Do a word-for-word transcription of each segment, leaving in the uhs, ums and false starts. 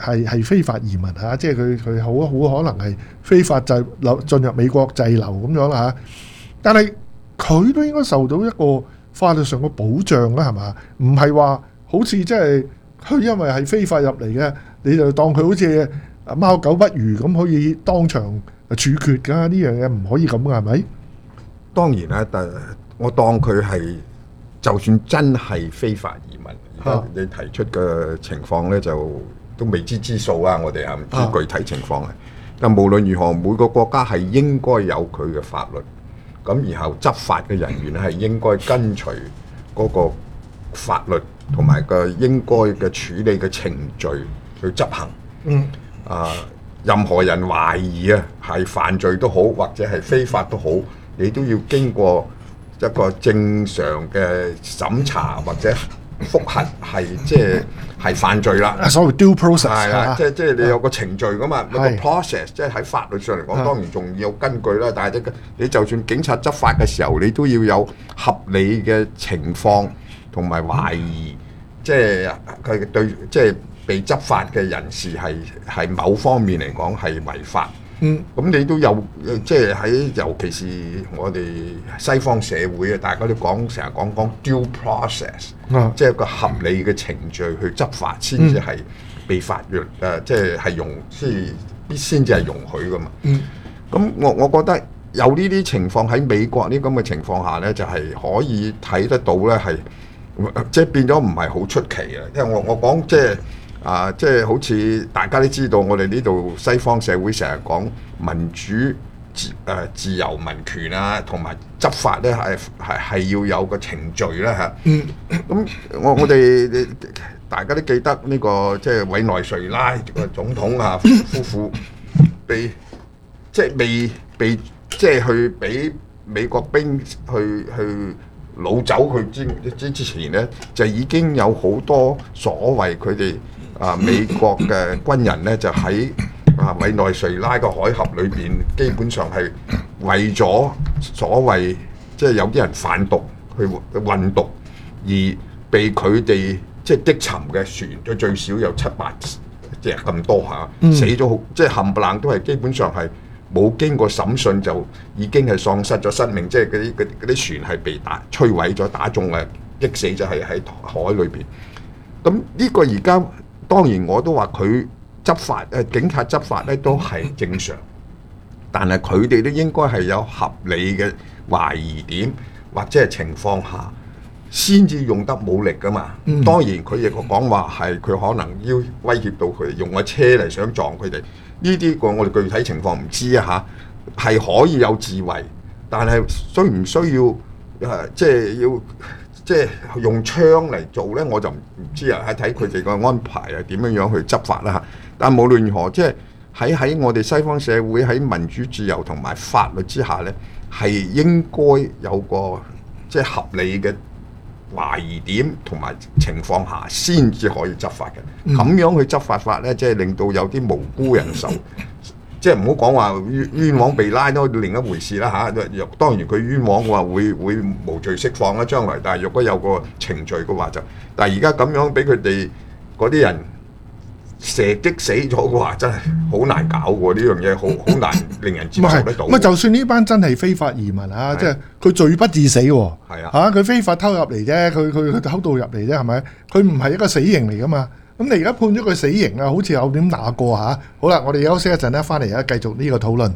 係係非法移民嚇，即係佢佢好好可能係非法滯留進入美國滯留咁樣啦嚇。但係佢都應該受到一個法律上嘅保障啦，係嘛？唔係話好似即係佢因為係非法入嚟嘅，你就當佢好似貓狗不如咁可以當場處決㗎？呢樣嘢唔可以咁㗎，係咪？ 當然啦，但我當佢係就算真係非法移民，而家你提出嘅情況咧就都未知之數啊！我哋係唔知具體情況嘅。但無論如何，每個國家係應該有佢嘅法律，咁然後執法嘅人員係應該跟隨嗰個法律同埋個應該嘅處理嘅程序去執行。嗯。啊，任何人懷疑啊係犯罪都好，或者係非法都好，你都要經過一個正常嘅審查或者覆核，係即係係犯罪啦。 所謂 due process 係啦，即係即係你有個程序噶嘛，有個 process， 即係喺法律上嚟講，當然仲要有根據啦。但係你就算警察執法嘅時候，你都要有合理嘅情況同埋懷疑，即係佢對即係被執法嘅人士係係某方面嚟講係違法。嗯，咁你都有即係喺，尤其是我哋西方社會啊，大家都講成日講講 due process，啊，即係個合理嘅程序去執法，先至係被法律誒，嗯，即係係容先必先至係容許噶嘛。嗯，咁我我覺得有呢啲情況喺美國呢咁嘅情況下咧，就係、是、可以睇得到咧，係即係變咗唔係好出奇啊！因為我我講即係。啊，即係好似大家都知道，我哋呢度西方社會成日講民主自誒、呃、自由民權啊，同埋執法咧係係係要有個程序啦嚇。嗯，咁我我哋大家都記得呢、這個即係委內瑞拉個總統啊夫婦被即係未被即係去俾美國兵去去擄走佢之之之前咧，就已經有好多所謂佢哋。啊！美國嘅軍人咧就喺啊委內瑞拉個海峽裏邊，基本上係為咗所謂即係有啲人販毒去運毒，而被佢哋即係擊沉嘅船，都最少有七八隻咁多嚇，嗯、死咗好即係冚唪唥都係基本上係冇經過審訊就已經係喪失咗生命，即係嗰啲嗰啲船係被打摧毀咗、打中啊、擊死咗係喺海裏邊。咁呢個而家。當然我都話佢執法誒警察執法咧都係正常，但係佢哋都應該係有合理嘅懷疑點或者係情況下先至用得武力噶嘛。嗯、當然佢亦講話係佢可能要威脅到佢用個車嚟想撞佢哋，呢啲個我哋具體情況唔知啊嚇，係可以有自衛，但係需唔需要誒、呃、即係要？即係用槍嚟做咧，我就唔知啊，睇睇佢哋個安排係點樣樣去執法啦嚇。但無論如何，即係喺喺我哋西方社會喺民主自由同埋法律之下咧，係應該有個即係合理嘅懷疑點同埋情況下先至可以執法嘅。咁、嗯、樣去執法法咧，即係令到有啲無辜人受。即係唔好講話冤冤枉被拉都另一回事啦嚇。若當然佢冤枉嘅話會會無罪釋放啦，將來。但係若果有個程序嘅話就，但係而家咁樣俾佢哋嗰啲人射擊死咗嘅話，真係好難搞喎！呢樣嘢好好難令人接受得到。 唔係，就算呢班真係非法移民啊，即係佢罪不致死喎。係啊，嚇佢非法偷入嚟啫，佢佢佢偷渡入嚟啫，係咪？佢唔係一個死刑嚟噶嘛。咁你而家判咗佢死刑啊，好似有點打過嚇。好啦，我哋休息一陣咧，翻嚟而家繼續呢個討論。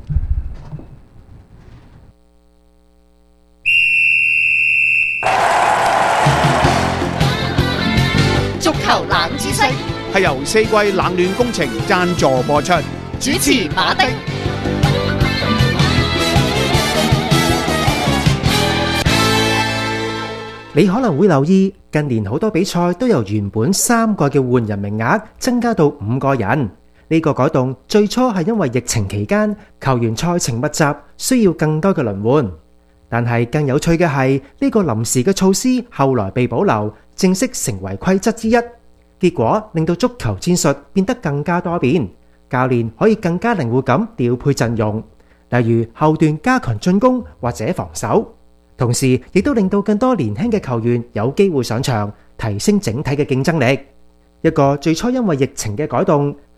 足球冷知識係由四季冷暖工程贊助播出， 主持馬丁。 你可能會留意，近年好多比賽都由原本三個嘅換人名額增加到五個人。呢個改動最初係因為疫情期間球員賽程密集，需要更多嘅輪換。但係更有趣嘅係，呢個臨時嘅措施後來被保留，正式成為規則之一。結果令到足球戰術變得更加多變，教練可以更加靈活咁調配陣容，例如後段加強進攻或者防守。同時亦都令到更多年輕嘅球員有機會上場，提升整體嘅競爭力。一個最初因為疫情嘅改動，